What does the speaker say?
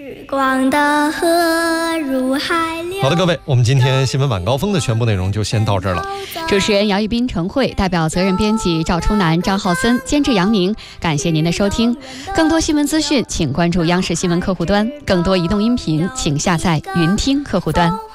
光的河入海流。 好的，各位，我们今天新闻晚高峰的全部内容就先到这儿了。 主持人姚一斌、陈慧，代表责任编辑赵初南、张浩森，监制杨宁。感谢您的收听。更多新闻资讯，请关注央视新闻客户端；更多移动音频，请下载云听客户端。